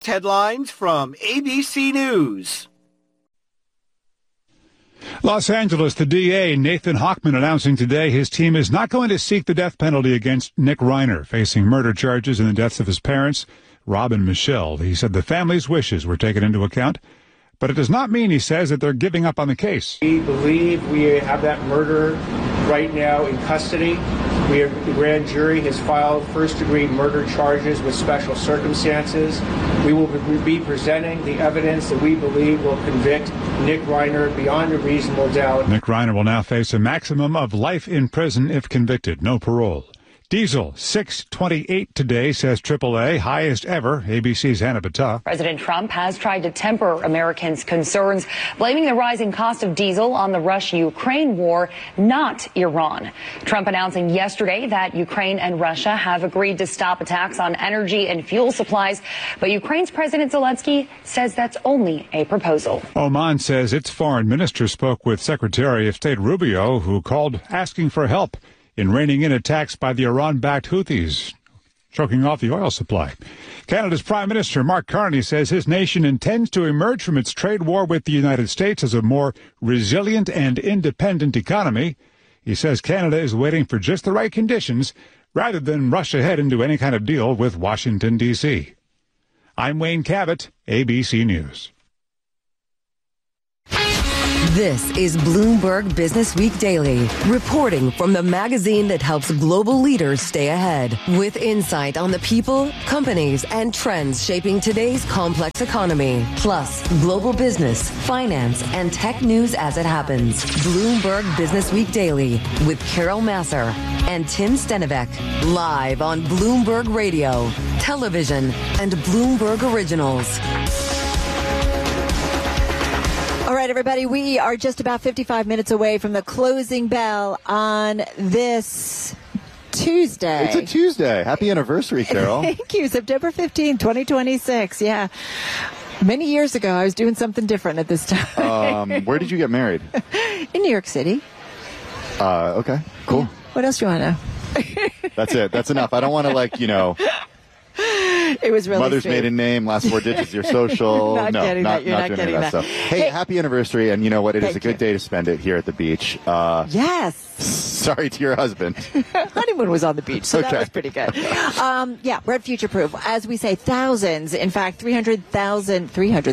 Headlines from ABC News. Los Angeles, the DA, Nathan Hochman, announcing today his team is not going to seek the death penalty against Nick Reiner, facing murder charges in the deaths of his parents, Rob and Michelle. He said the family's wishes were taken into account, but it does not mean, he says, that they're giving up on the case. We believe we have that murderer right now in custody. The grand jury has filed first-degree murder charges with special circumstances. We will be presenting the evidence that we believe will convict Nick Reiner beyond a reasonable doubt. Nick Reiner will now face a maximum of life in prison if convicted, no parole. Diesel, $6.28 today, says AAA, highest ever. ABC's Hannah Battah. President Trump has tried to temper Americans' concerns, blaming the rising cost of diesel on the Russia-Ukraine war, not Iran. Trump announcing yesterday that Ukraine and Russia have agreed to stop attacks on energy and fuel supplies, but Ukraine's President Zelensky says that's only a proposal. Oman says its foreign minister spoke with Secretary of State Rubio, who called asking for help in reining in attacks by the Iran-backed Houthis, choking off the oil supply. Canada's Prime Minister Mark Carney says his nation intends to emerge from its trade war with the United States as a more resilient and independent economy. He says Canada is waiting for just the right conditions rather than rush ahead into any kind of deal with Washington, D.C. I'm Wayne Cabot, ABC News. This is Bloomberg Business Week Daily, reporting from the magazine that helps global leaders stay ahead, with insight on the people, companies, and trends shaping today's complex economy, plus global business, finance, and tech news as it happens. Bloomberg Business Week Daily with Carol Masser and Tim Stenivek, live on Bloomberg Radio, television, and Bloomberg Originals. All right, everybody, we are just about 55 minutes away from the closing bell on this Tuesday. It's a Tuesday. Happy anniversary, Carol. Thank you. September 15, 2026. Yeah. Many years ago, I was doing something different at this time. Where did you get married? In New York City. Okay, cool. Yeah. What else do you want to know? That's it. That's enough. I don't want to, It was really mother's sweet. maiden name, last four digits of your social. Not getting that. You're not doing getting any of that. stuff. Hey, happy anniversary, and you know what? It is a good day to spend it here at the beach. Yes. Sorry to your husband. Honeymoon was on the beach, so Okay. that was pretty good. Yeah, we're at Future Proof. As we say, thousands, in fact, 300,000,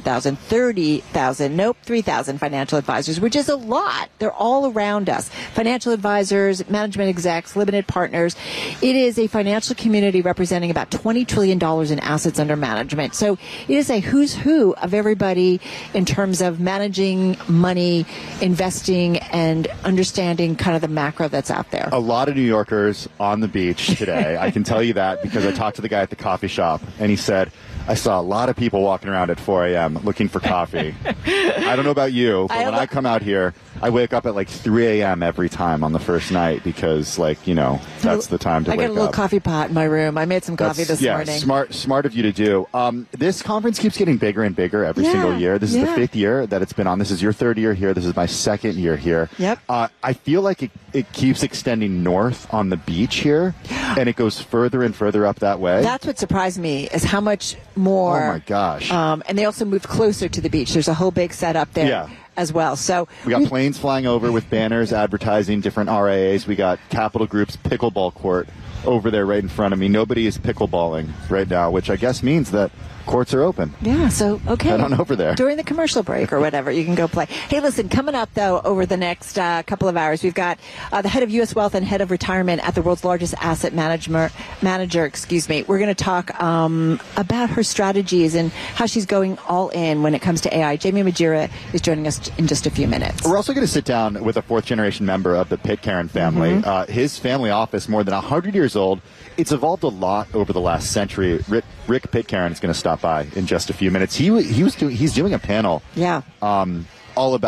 30,000, nope, 3,000 financial advisors, which is a lot. They're all around us. Financial advisors, management execs, limited partners. It is a financial community representing about $20 trillion in assets under management. So it is a who's who of everybody in terms of managing money, investing, and understanding kind of the macro that's out there. A lot of New Yorkers on the beach today. I can tell you that because I talked to the guy at the coffee shop, and he said, I saw a lot of people walking around at 4 a.m. looking for coffee. I don't know about you, but when I come out here, I wake up at like 3 a.m. every time on the first night because, that's the time to wake up. I got a little coffee pot in my room. I made some coffee this morning. Smart of you to do. This conference keeps getting bigger and bigger every single year. This is the fifth year that it's been on. This is your third year here. This is my second year here. Yep. I feel like it keeps extending north on the beach here, and it goes further and further up that way. That's what surprised me, is how much more. Oh, my gosh. And they also moved closer to the beach. There's a whole big setup there as well. So we got planes flying over with banners advertising different RIAs. We got Capital Group's pickleball court over there right in front of me. Nobody is pickleballing right now, which I guess means that courts are open. Yeah, so, okay. Head on over there. During the commercial break or whatever, you can go play. Hey, listen, coming up, though, over the next couple of hours, we've got the head of U.S. Wealth and head of retirement at the world's largest asset manager. We're going to talk about her strategies and how she's going all in when it comes to AI. Jamie Majira is joining us in just a few minutes. We're also going to sit down with a fourth-generation member of the Pitcairn family. Mm-hmm. His family office, more than 100 years old. It's evolved a lot over the last century. Rick Pitcairn is going to stop by in just a few minutes. He's doing a panel all about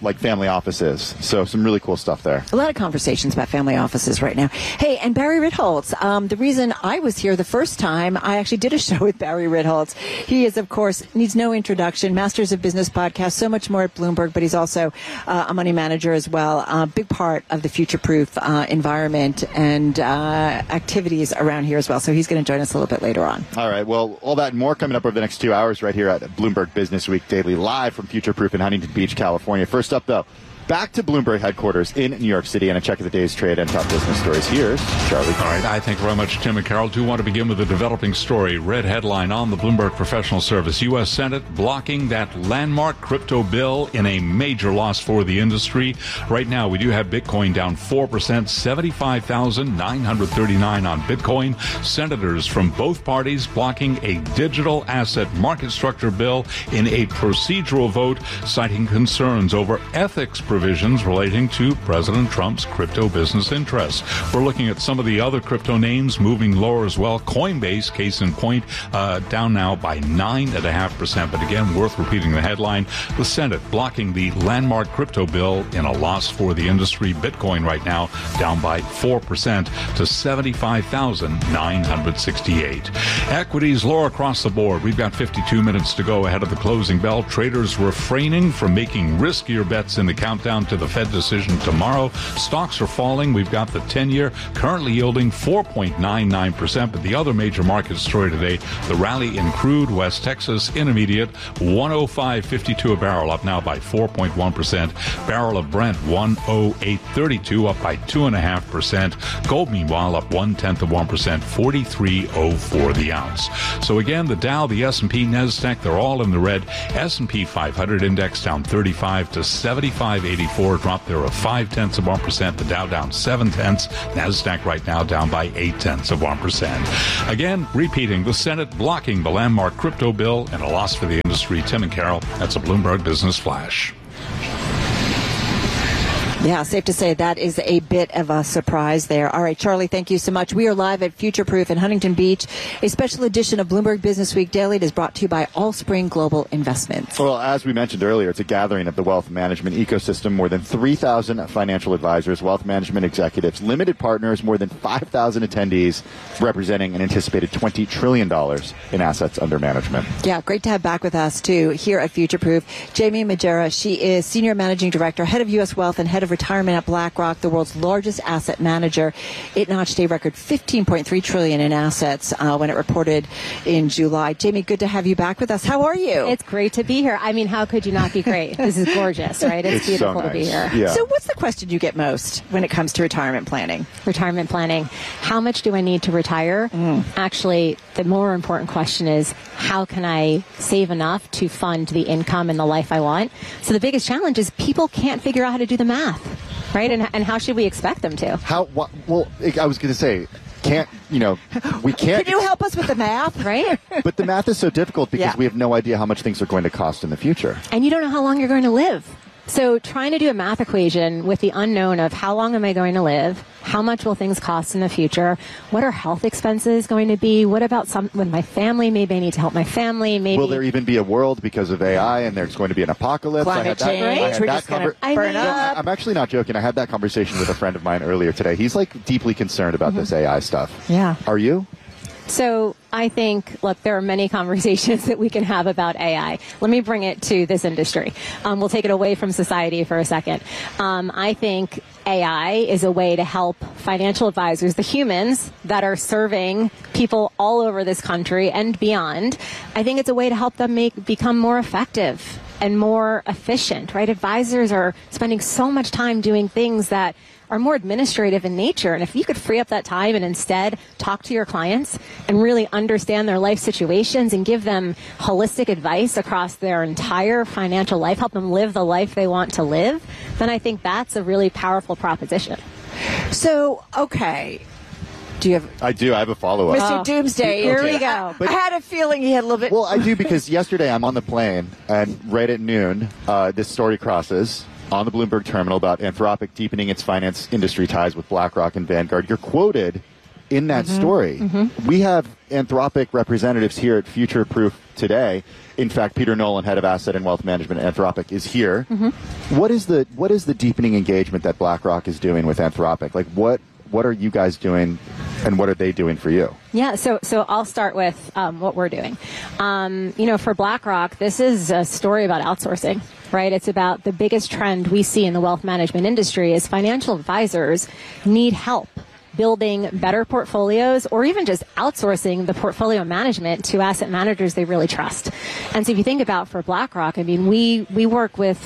like family offices. So some really cool stuff there. A lot of conversations about family offices right now. Hey, and Barry Ritholtz, the reason I was here the first time, I actually did a show with Barry Ritholtz. He is, of course, needs no introduction, Masters of Business podcast, so much more at Bloomberg, but he's also a money manager as well. A big part of the future-proof environment and activities around here as well. So he's going to join us a little bit later on. All right. Well, all that and more coming up over the next 2 hours right here at Bloomberg Business Week Daily, live from Future-Proof in Huntington Beach, California. First up, though, back to Bloomberg headquarters in New York City and a check of the day's trade and top business stories. Here's Charlie. All right. I thank very much, Tim and Carol. Do want to begin with a developing story. Red headline on the Bloomberg Professional Service. U.S. Senate blocking that landmark crypto bill in a major loss for the industry. Right now, we do have Bitcoin down 4%, 75,939 on Bitcoin. Senators from both parties blocking a digital asset market structure bill in a procedural vote, citing concerns over ethics provisions relating to President Trump's crypto business interests. We're looking at some of the other crypto names moving lower as well. Coinbase, case in point, down now by 9.5%. But again, worth repeating the headline. The Senate blocking the landmark crypto bill in a loss for the industry. Bitcoin right now down by 4% to 75,968. Equities lower across the board. We've got 52 minutes to go ahead of the closing bell. Traders refraining from making riskier bets in the countdown to the Fed decision tomorrow. Stocks are falling. We've got the 10-year currently yielding 4.99%. But the other major market story today, the rally in crude, West Texas Intermediate, 105.52 a barrel, up now by 4.1%. Barrel of Brent, 108.32, up by 2.5%. Gold, meanwhile, up 0.1%, 43.04 the ounce. So again, the Dow, the S&P, NASDAQ, they're all in the red. S&P 500 index down 35 to 75.84, drop there of 0.5%. The Dow down 0.7. NASDAQ right now down by 0.8%. Again, repeating, the Senate blocking the landmark crypto bill and a loss for the industry. Tim and Carol, that's a Bloomberg Business Flash. Yeah, safe to say that is a bit of a surprise there. All right, Charlie, thank you so much. We are live at Future Proof in Huntington Beach. A special edition of Bloomberg Business Week Daily is brought to you by Allspring Global Investments. Well, as we mentioned earlier, it's a gathering of the wealth management ecosystem. More than 3,000 financial advisors, wealth management executives, limited partners, more than 5,000 attendees, representing an anticipated $20 trillion in assets under management. Yeah, great to have back with us, too, here at Future Proof. Jamie Majera, she is Senior Managing Director, Head of U.S. Wealth and Head of Retirement at BlackRock, the world's largest asset manager. It notched a record $15.3 trillion in assets when it reported in July. Jamie, good to have you back with us. How are you? It's great to be here. I mean, how could you not be great? This is gorgeous, right? It's beautiful so nice to be here. Yeah. So what's the question you get most when it comes to retirement planning? Retirement planning. How much do I need to retire? Actually, the more important question is, how can I save enough to fund the income and the life I want? So the biggest challenge is people can't figure out how to do the math, right? And how should we expect them to? Well, I was going to say, we can't. Can you help us with the math? Right? But the math is so difficult because Yeah. we have no idea how much things are going to cost in the future. And you don't know how long you're going to live. So trying to do a math equation with the unknown of how long am I going to live? How much will things cost in the future? What are health expenses going to be? What about with my family? Maybe I need to help my family. Maybe Will there even be a world because of AI and there's going to be an apocalypse? Climate change. We're just going to burn up. I'm actually not joking. I had that conversation with a friend of mine earlier today. He's like deeply concerned about this AI stuff. Yeah. Are you? So I think, look, there are many conversations that we can have about AI. Let me bring it to this industry. We'll take it away from society for a second. I think AI is a way to help financial advisors, the humans that are serving people all over this country and beyond. I think it's a way to help them become more effective and more efficient, right? Advisors are spending so much time doing things that are more administrative in nature. And if you could free up that time and instead talk to your clients and really understand their life situations and give them holistic advice across their entire financial life, help them live the life they want to live, then I think that's a really powerful proposition. So, okay. Do you have... I do. I have a follow-up. Mr. Doomsday, here we go. But- I had a feeling he had a little bit... Well, I do because yesterday I'm on the plane and right at noon, this story crosses on the Bloomberg terminal about Anthropic deepening its finance industry ties with BlackRock and Vanguard. You're quoted in that story. We have Anthropic representatives here at Future Proof today. In fact, Peter Nolan, head of asset and wealth management at Anthropic, is here. Mm-hmm. What is the deepening engagement that BlackRock is doing with Anthropic? Like, what are you guys doing, and what are they doing for you? Yeah, so I'll start with what we're doing. For BlackRock, this is a story about outsourcing, right? It's about the biggest trend we see in the wealth management industry is financial advisors need help building better portfolios or even just outsourcing the portfolio management to asset managers they really trust. And so if you think about for BlackRock, I mean, we work with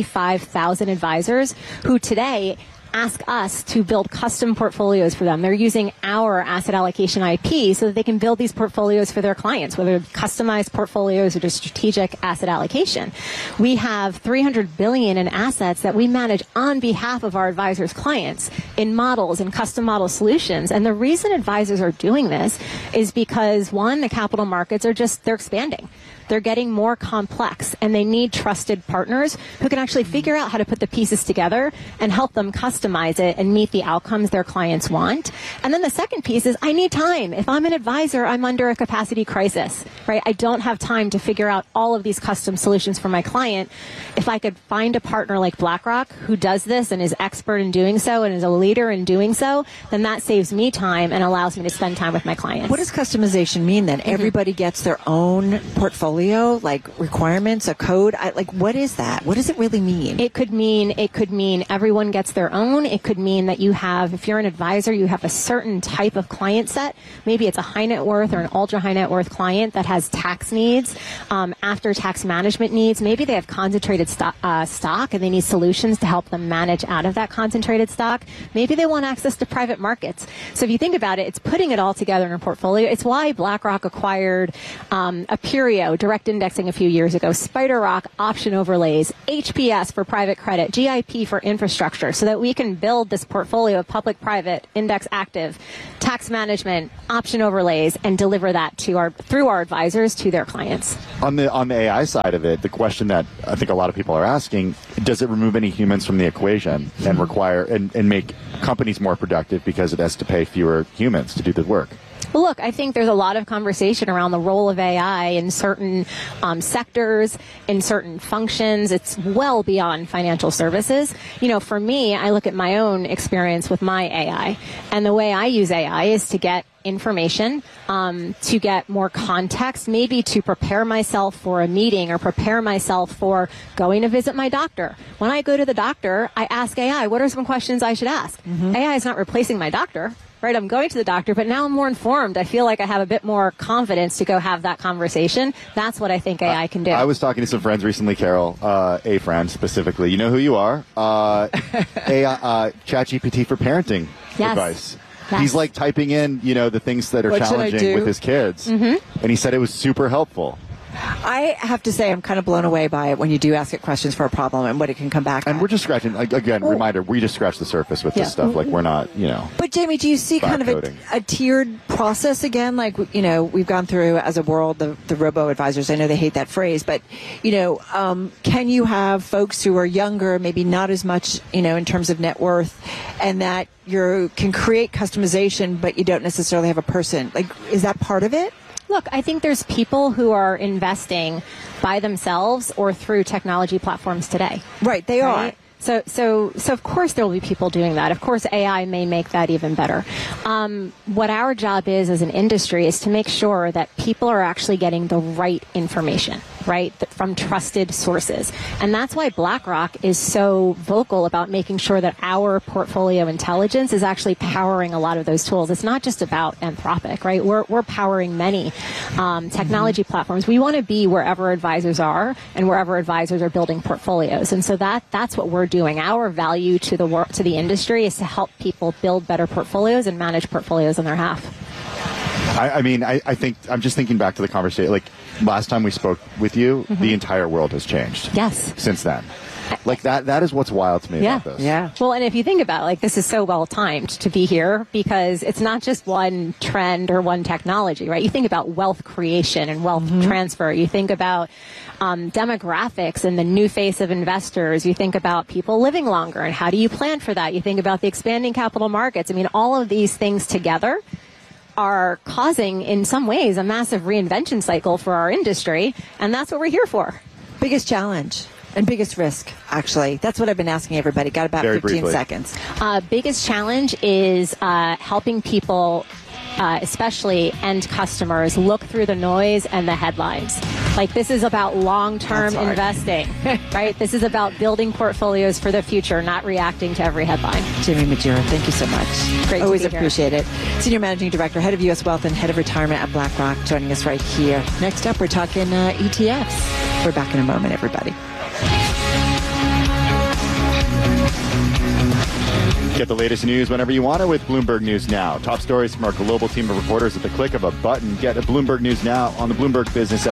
55,000 advisors who today ask us to build custom portfolios for them. They're using our asset allocation IP so that they can build these portfolios for their clients, whether customized portfolios or just strategic asset allocation. We have $300 billion in assets that we manage on behalf of our advisors' clients in models and custom model solutions. And the reason advisors are doing this is because, one, the capital markets they're expanding. They're getting more complex, and they need trusted partners who can actually figure out how to put the pieces together and help them customize it and meet the outcomes their clients want. And then the second piece is I need time. If I'm an advisor, I'm under a capacity crisis, right? I don't have time to figure out all of these custom solutions for my client. If I could find a partner like BlackRock who does this and is expert in doing so and is a leader in doing so, then that saves me time and allows me to spend time with my clients. What does customization mean then? Mm-hmm. Everybody gets their own portfolio, like requirements, a code? What is that? What does it really mean? It could mean everyone gets their own. It could mean that if you're an advisor, you have a certain type of client set. Maybe it's a high net worth or an ultra high net worth client that has tax needs, after tax management needs. Maybe they have concentrated stock and they need solutions to help them manage out of that concentrated stock. Maybe they want access to private markets. So if you think about it, it's putting it all together in a portfolio. It's why BlackRock acquired Aperio, direct indexing a few years ago, SpiderRock option overlays, HPS for private credit, GIP for infrastructure, so that we can build this portfolio of public, private, index active, tax management, option overlays, and deliver that through our advisors to their clients. On the AI side of it, the question that I think a lot of people are asking, does it remove any humans from the equation and require and make companies more productive because it has to pay fewer humans to do the work? Well, look, I think there's a lot of conversation around the role of AI in certain sectors, in certain functions. It's well beyond financial services. For me, I look at my own experience with my AI, and the way I use AI is to get information, to get more context, maybe to prepare myself for a meeting or prepare myself for going to visit my doctor. When I go to the doctor, I ask AI, what are some questions I should ask? Mm-hmm. AI is not replacing my doctor. Right, I'm going to the doctor, but now I'm more informed. I feel like I have a bit more confidence to go have that conversation. That's what I think AI can do. I was talking to some friends recently, Carol, a friend specifically. You know who you are. AI, ChatGPT for parenting advice. Yes. He's like typing in, the things that are challenging with his kids. Mm-hmm. And he said it was super helpful. I have to say I'm kind of blown away by it when you do ask it questions for a problem and what it can come back And at. We're just scratching, reminder, we just scratched the surface with this stuff. Like, we're not, But, Jamie, do you see kind of a tiered process again? Like, we've gone through, as a world, the robo-advisors. I know they hate that phrase. But, can you have folks who are younger, maybe not as much, in terms of net worth, and that you can create customization, but you don't necessarily have a person? Like, is that part of it? Look, I think there's people who are investing by themselves or through technology platforms today. Right, they are. So of course there will be people doing that. Of course AI may make that even better. What our job is as an industry is to make sure that people are actually getting the right information, right, from trusted sources. And that's why BlackRock is so vocal about making sure that our portfolio intelligence is actually powering a lot of those tools. It's not just about Anthropic, right? We're powering many technology platforms. We want to be wherever advisors are and wherever advisors are building portfolios. And so that's what we're doing. Our value to the industry is to help people build better portfolios and manage portfolios on their behalf. I think I'm just thinking back to the conversation. Like last time we spoke with you, the entire world has changed. Yes. Since then. Like that is what's wild to me about this. Yeah. Well, and if you think about it, this is so well timed to be here because it's not just one trend or one technology, right? You think about wealth creation and wealth transfer. You think about demographics and the new face of investors. You think about people living longer and how do you plan for that? You think about the expanding capital markets. I mean, all of these things together are causing, in some ways, a massive reinvention cycle for our industry, and that's what we're here for. Biggest challenge and biggest risk, actually. That's what I've been asking everybody. Got about Very 15 briefly. seconds. Biggest challenge is helping people, especially end customers, look through the noise and the headlines. Like, this is about long-term investing, right? This is about building portfolios for the future, not reacting to every headline. Jamie Majura, thank you so much. Great Always to be here. appreciate it. Senior Managing Director, Head of U.S. Wealth and Head of Retirement at BlackRock, joining us right here. Next up, we're talking ETFs. We're back in a moment, everybody. Get the latest news whenever you want it with Bloomberg News Now. Top stories from our global team of reporters at the click of a button. Get a Bloomberg News Now on the Bloomberg Business